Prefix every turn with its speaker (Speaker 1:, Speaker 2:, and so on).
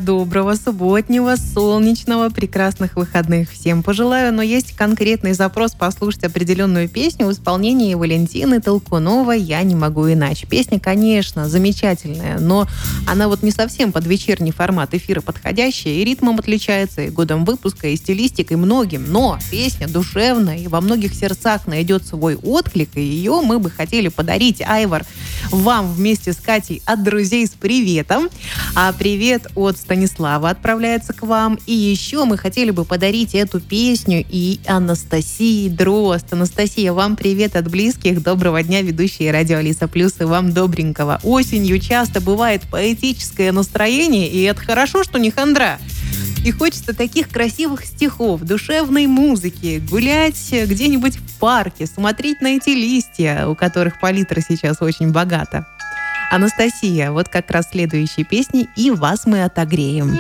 Speaker 1: Доброго субботнего, солнечного, прекрасных выходных всем пожелаю. Но есть конкретный запрос послушать определенную песню в исполнении Валентины Толкуновой «Я не могу иначе». Песня, конечно, замечательная, но она вот не совсем под вечерний формат эфира подходящая, и ритмом отличается, и годом выпуска, и стилистикой, многим. Но песня душевная, и во многих сердцах найдет свой отклик, и ее мы бы хотели подарить, Айвар, вам вместе с Катей от друзей с приветом. А привет от Станислава отправляется к вам. И еще мы хотели бы подарить эту песню и Анастасии Дрозд. Анастасия, вам привет от близких. Доброго дня, ведущие радио Алиса Плюс, и вам добренького. Осенью часто бывает поэтическое настроение, и это хорошо, что не хандра. И хочется таких красивых стихов, душевной музыки, гулять где-нибудь в парке, смотреть на эти листья, у которых палитра сейчас очень богата. Анастасия, вот как раз следующие песни, и вас мы отогреем.